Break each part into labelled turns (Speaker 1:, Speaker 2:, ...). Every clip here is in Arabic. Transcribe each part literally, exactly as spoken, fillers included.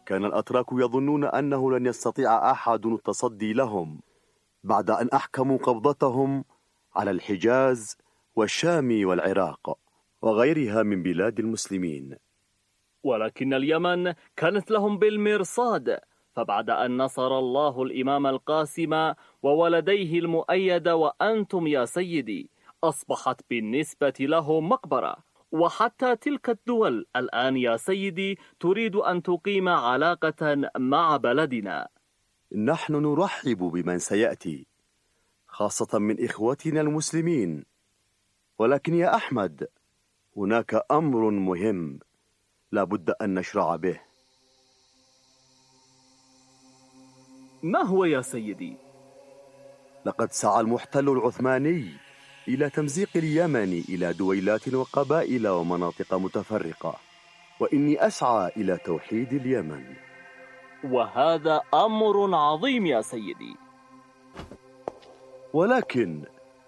Speaker 1: كان الأتراك يظنون أنه لن يستطيع أحد التصدي لهم بعد أن أحكموا قبضتهم على الحجاز والشام والعراق وغيرها من بلاد المسلمين.
Speaker 2: ولكن اليمن كانت لهم بالمرصاد، فبعد أن نصر الله الإمام القاسم وولديه المؤيد وأنتم يا سيدي أصبحت بالنسبة لهم مقبرة. وحتى تلك الدول الآن يا سيدي تريد أن تقيم علاقة مع بلدنا.
Speaker 1: نحن نرحب بمن سيأتي، خاصة من إخوتنا المسلمين، ولكن يا أحمد هناك أمر مهم لا بد أن نشرع به.
Speaker 2: ما هو يا سيدي؟
Speaker 1: لقد سعى المحتل العثماني إلى تمزيق اليمن إلى دويلات وقبائل ومناطق متفرقة، وإني أسعى إلى توحيد اليمن.
Speaker 2: وهذا أمر عظيم يا سيدي،
Speaker 1: ولكن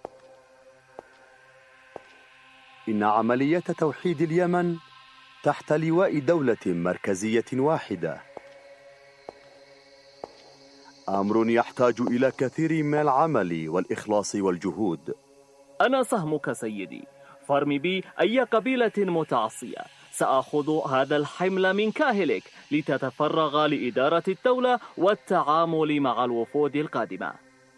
Speaker 1: إن عملية توحيد اليمن تحت لواء دولة مركزية واحدة أمر يحتاج إلى كثير من العمل والإخلاص والجهود.
Speaker 2: أنا سهمك سيدي، فارم بي أي قبيلة متعصية، سأخذ هذا الحمل من كاهلك لتتفرغ لإدارة الدولة والتعامل مع الوفود القادمة.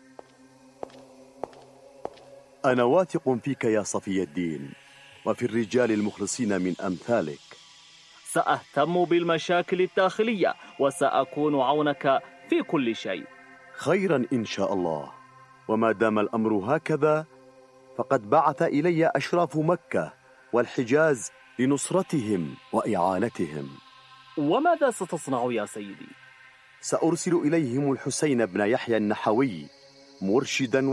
Speaker 1: أنا واثق فيك يا صفي الدين وفي الرجال المخلصين من أمثالك.
Speaker 2: سأهتم بالمشاكل الداخلية وسأكون عونك في كل شيء.
Speaker 1: خيرا إن شاء الله. وما دام الأمر هكذا فقد بعث إلي أشراف مكة والحجاز لنصرتهم وإعانتهم.
Speaker 2: وماذا ستصنع يا سيدي؟
Speaker 1: سأرسل إليهم الحسين بن يحيى النحوي مرشدا